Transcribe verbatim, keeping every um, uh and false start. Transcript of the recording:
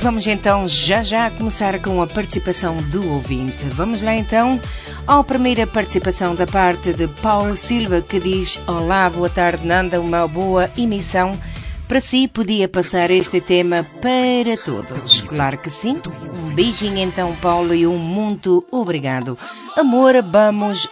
vamos então já já começar com a participação do ouvinte. Vamos lá então à primeira participação da parte de Paulo Silva, que diz: olá, boa tarde Nanda, uma boa emissão. Para si podia passar este tema para todos. Claro que sim. Um beijinho então, Paulo, e um muito obrigado. Amor, vamos